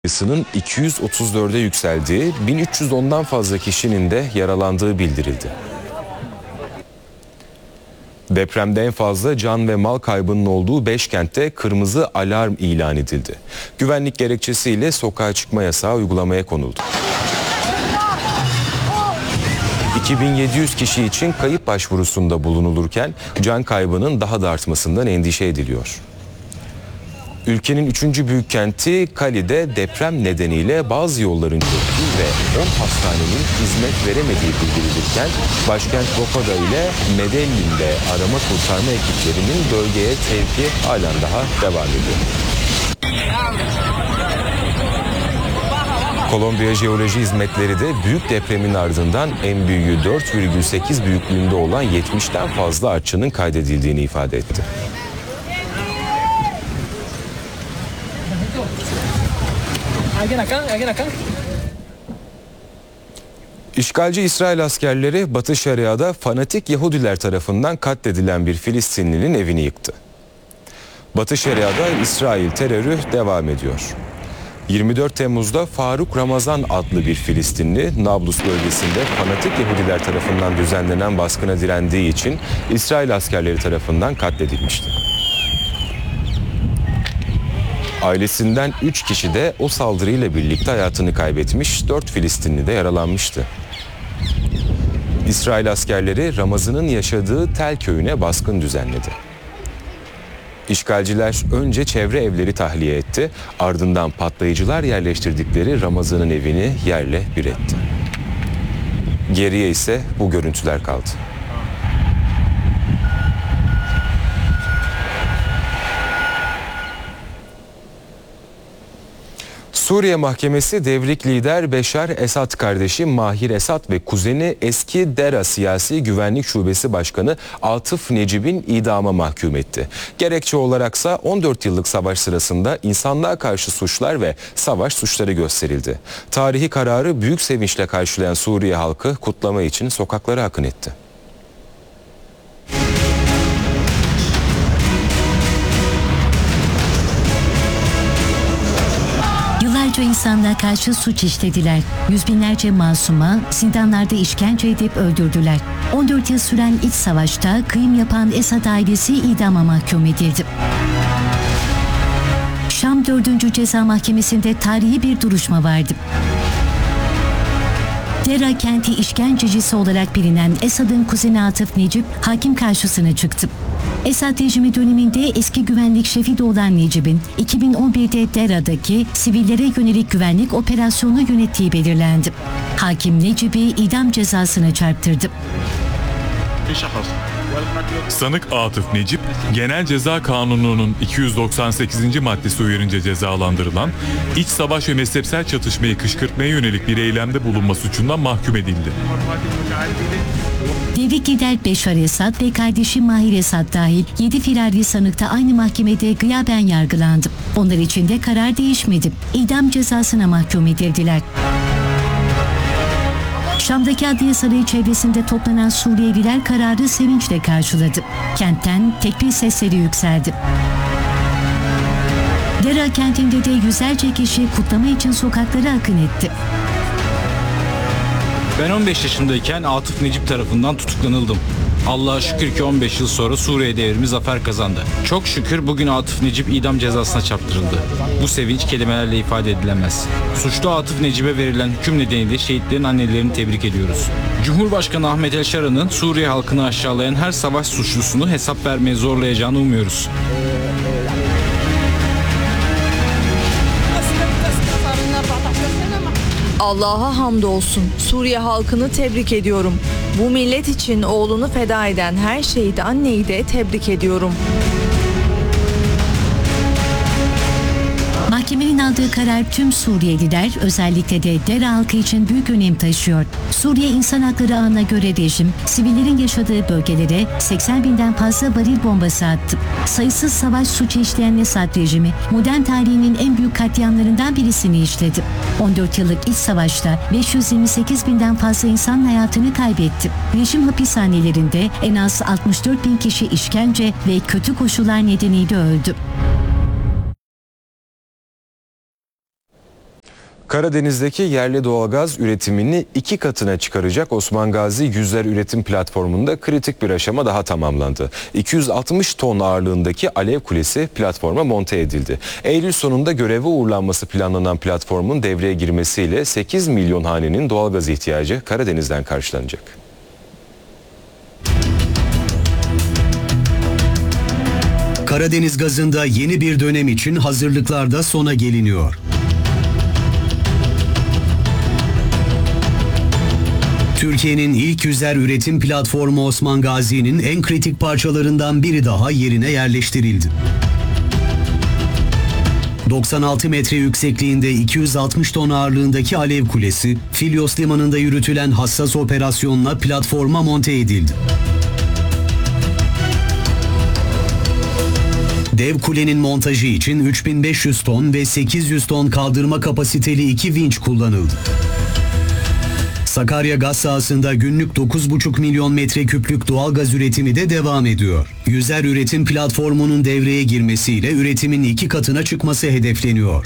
sayısının 234'e yükseldiği, 1310'dan fazla kişinin de yaralandığı bildirildi. Depremde en fazla can ve mal kaybının olduğu 5 kentte kırmızı alarm ilan edildi. Güvenlik gerekçesiyle sokağa çıkma yasağı uygulamaya konuldu. 2700 kişi için kayıp başvurusunda bulunulurken can kaybının daha da artmasından endişe ediliyor. Ülkenin 3. büyük kenti Cali'de deprem nedeniyle bazı yolların çöktüğü ve 10 hastanenin hizmet veremediği bildirilirken başkent Bogota ile Medellin'de arama kurtarma ekiplerinin bölgeye sevki halen daha devam ediyor. Kolombiya Jeoloji Hizmetleri de büyük depremin ardından en büyüğü 4,8 büyüklüğünde olan 70'ten fazla artçının kaydedildiğini ifade etti. İşgalci İsrail askerleri Batı Şeria'da fanatik Yahudiler tarafından katledilen bir Filistinlinin evini yıktı. Batı Şeria'da İsrail terörü devam ediyor. 24 Temmuz'da Faruk Ramazan adlı bir Filistinli Nablus bölgesinde fanatik Yahudiler tarafından düzenlenen baskına direndiği için İsrail askerleri tarafından katledilmişti. Ailesinden 3 kişi de o saldırıyla birlikte hayatını kaybetmiş, 4 Filistinli de yaralanmıştı. İsrail askerleri Ramazan'ın yaşadığı Tel köyüne baskın düzenledi. İşgalciler önce çevre evleri tahliye etti, ardından patlayıcılar yerleştirdikleri Ramazan'ın evini yerle bir etti. Geriye ise bu görüntüler kaldı. Suriye Mahkemesi devrik lider Beşar Esad kardeşi Mahir Esad ve kuzeni eski Dera Siyasi Güvenlik Şubesi Başkanı Atıf Necip'in idama mahkum etti. Gerekçe olaraksa 14 yıllık savaş sırasında insanlığa karşı suçlar ve savaş suçları gösterildi. Tarihi kararı büyük sevinçle karşılayan Suriye halkı kutlama için sokaklara akın etti. Yıllarca insanlığa karşı suç işlediler. Yüz binlerce masuma zindanlarda işkence edip öldürdüler. 14 yıl süren iç savaşta kıyım yapan Esad ailesi idama mahkum edildi. Şam 4. Ceza Mahkemesi'nde tarihi bir duruşma vardı. Dera kenti işkencecisi olarak bilinen Esad'ın kuzeni Atıf Necip hakim karşısına çıktı. Esad rejimi döneminde eski güvenlik şefi de olan Necip'in 2011'de Dera'daki sivillere yönelik güvenlik operasyonunu yönettiği belirlendi. Hakim Necip'i idam cezasına çarptırdı. Sanık Atıf Necip, Genel Ceza Kanunu'nun 298. maddesi uyarınca cezalandırılan, iç savaş ve mezhepsel çatışmayı kışkırtmaya yönelik bir eylemde bulunma suçundan mahkum edildi. Devrik lider Beşar Esad ve kardeşi Mahir Esad dahil 7 firari sanık da aynı mahkemede gıyaben yargılandı. Onlar için de karar değişmedi. İdam cezasına mahkum edildiler. Şam'daki Adliye Sarayı çevresinde toplanan Suriyeliler kararı sevinçle karşıladı. Kentten tekbir sesleri yükseldi. Dera kentinde de yüzlerce kişi kutlama için sokaklara akın etti. Ben 15 yaşındayken Atıf Necip tarafından tutuklanıldım. Allah'a şükür ki 15 yıl sonra Suriye devrimi zafer kazandı. Çok şükür bugün Atıf Necip idam cezasına çarptırıldı. Bu sevinç kelimelerle ifade edilemez. Suçlu Atıf Necip'e verilen hüküm nedeniyle şehitlerin annelerini tebrik ediyoruz. Cumhurbaşkanı Ahmet El Şara'nın Suriye halkını aşağılayan her savaş suçlusunu hesap vermeye zorlayacağını umuyoruz. Allah'a hamdolsun. Suriye halkını tebrik ediyorum. Bu millet için oğlunu feda eden her şehit anneyi de tebrik ediyorum. Mahkemenin aldığı karar tüm Suriyeliler, özellikle de Dera halkı için büyük önem taşıyor. Suriye İnsan Hakları Ağı'na göre rejim, sivillerin yaşadığı bölgelere 80 binden fazla varil bombası attı. Sayısız savaş suçu işleyen Esad rejimi, modern tarihinin en büyük katliamlarından birisini işledi. 14 yıllık iç savaşta 528 binden fazla insan hayatını kaybetti. Rejim hapishanelerinde en az 64 bin kişi işkence ve kötü koşullar nedeniyle öldü. Karadeniz'deki yerli doğalgaz üretimini 2 katına çıkaracak Osman Gazi Yüzer Üretim Platformu'nda kritik bir aşama daha tamamlandı. 260 ton ağırlığındaki alev kulesi platforma monte edildi. Eylül sonunda göreve uğurlanması planlanan platformun devreye girmesiyle 8 milyon hanenin doğalgaz ihtiyacı Karadeniz'den karşılanacak. Karadeniz gazında yeni bir dönem için hazırlıklarda sona geliniyor. Türkiye'nin ilk yüzer üretim platformu Osman Gazi'nin en kritik parçalarından biri daha yerine yerleştirildi. 96 metre yüksekliğinde 260 ton ağırlığındaki alev kulesi, Filyos limanında yürütülen hassas operasyonla platforma monte edildi. Dev kulenin montajı için 3500 ton ve 800 ton kaldırma kapasiteli 2 vinç kullanıldı. Sakarya gaz sahasında günlük 9,5 milyon metreküplük doğal gaz üretimi de devam ediyor. Yüzer üretim platformunun devreye girmesiyle üretimin 2 katına çıkması hedefleniyor.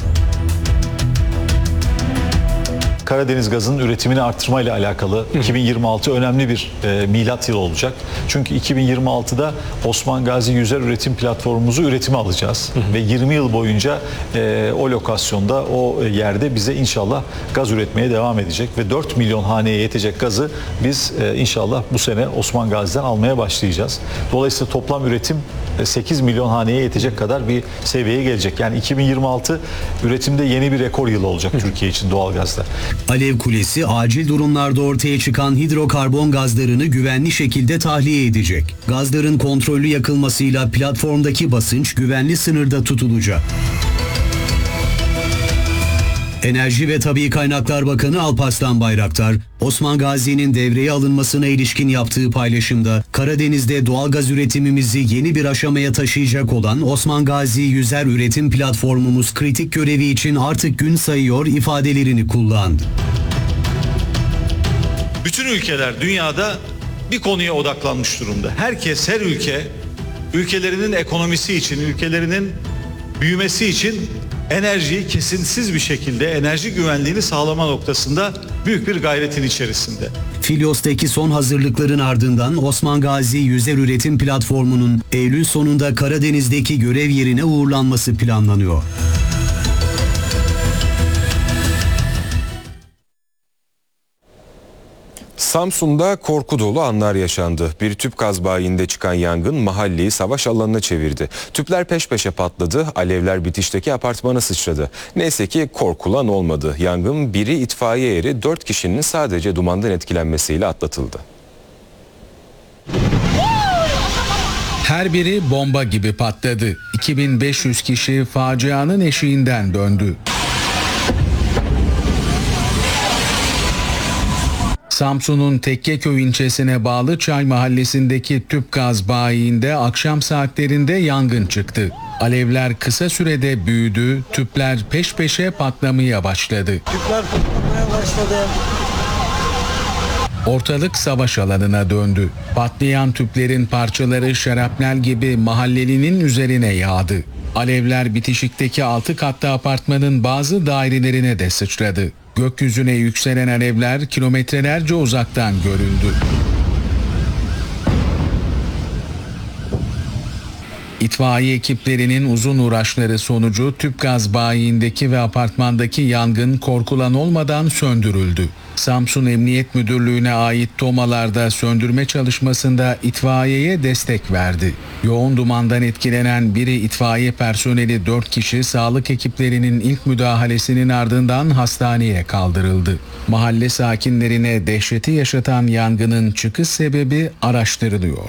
Karadeniz gazının üretimini artırmayla alakalı 2026 önemli bir milat yılı olacak. Çünkü 2026'da Osman Gazi Yüzer Üretim Platformumuzu üretime alacağız. Ve 20 yıl boyunca o lokasyonda, o yerde bize inşallah gaz üretmeye devam edecek. Ve 4 milyon haneye yetecek gazı biz inşallah bu sene Osman Gazi'den almaya başlayacağız. Dolayısıyla toplam üretim 8 milyon haneye yetecek kadar bir seviyeye gelecek. Yani 2026 üretimde yeni bir rekor yılı olacak Türkiye için doğalgazda. Alev kulesi acil durumlarda ortaya çıkan hidrokarbon gazlarını güvenli şekilde tahliye edecek. Gazların kontrollü yakılmasıyla platformdaki basınç güvenli sınırda tutulacak. Enerji ve Tabii Kaynaklar Bakanı Alparslan Bayraktar, Osman Gazi'nin devreye alınmasına ilişkin yaptığı paylaşımda Karadeniz'de doğalgaz üretimimizi yeni bir aşamaya taşıyacak olan Osman Gazi Yüzer Üretim Platformumuz kritik görevi için artık gün sayıyor ifadelerini kullandı. Bütün ülkeler dünyada bir konuya odaklanmış durumda. Herkes, her ülke ülkelerinin ekonomisi için, ülkelerinin büyümesi için enerjiyi kesintisiz bir şekilde, enerji güvenliğini sağlama noktasında büyük bir gayretin içerisinde. Filyos'taki son hazırlıkların ardından Osman Gazi Yüzer Üretim Platformu'nun Eylül sonunda Karadeniz'deki görev yerine uğurlanması planlanıyor. Samsun'da korku dolu anlar yaşandı. Bir tüp gaz bayinde çıkan yangın mahalleyi savaş alanına çevirdi. Tüpler peş peşe patladı, alevler bitişteki apartmana sıçradı. Neyse ki korkulan olmadı. Yangın biri itfaiye eri, 4 kişinin sadece dumandan etkilenmesiyle atlatıldı. Her biri bomba gibi patladı. 2500 kişi facianın eşiğinden döndü. Samsun'un Tekkeköy ilçesine bağlı Çay Mahallesi'ndeki tüp gaz bayiinde akşam saatlerinde yangın çıktı. Alevler kısa sürede büyüdü, tüpler peş peşe patlamaya başladı. Tüpler patlamaya başladı. Ortalık savaş alanına döndü. Patlayan tüplerin parçaları şarapnel gibi mahallelinin üzerine yağdı. Alevler bitişikteki 6 katlı apartmanın bazı dairelerine de sıçradı. Gökyüzüne yükselen alevler kilometrelerce uzaktan görüldü. İtfaiye ekiplerinin uzun uğraşları sonucu tüp gaz bayiindeki ve apartmandaki yangın korkulan olmadan söndürüldü. Samsun Emniyet Müdürlüğü'ne ait tomalarda söndürme çalışmasında itfaiyeye destek verdi. Yoğun dumandan etkilenen biri itfaiye personeli 4 kişi sağlık ekiplerinin ilk müdahalesinin ardından hastaneye kaldırıldı. Mahalle sakinlerine dehşeti yaşatan yangının çıkış sebebi araştırılıyor.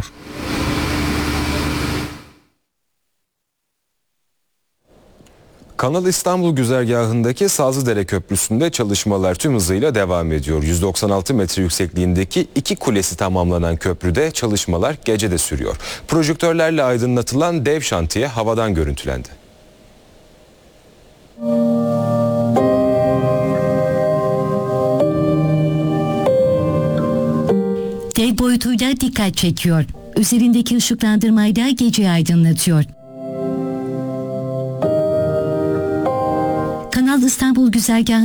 Kanal İstanbul güzergahındaki Sazlıdere Köprüsü'nde çalışmalar tüm hızıyla devam ediyor. 196 metre yüksekliğindeki 2 kulesi tamamlanan köprüde çalışmalar gece de sürüyor. Projektörlerle aydınlatılan dev şantiye havadan görüntülendi. Dev boyutuyla dikkat çekiyor. Üzerindeki ışıklandırmayla geceyi aydınlatıyor. Kanal İstanbul güzergahı